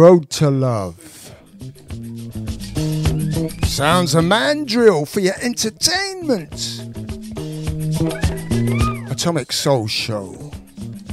Road to Love. Sounds of Mandrill for your entertainment. Atomic Soul Show.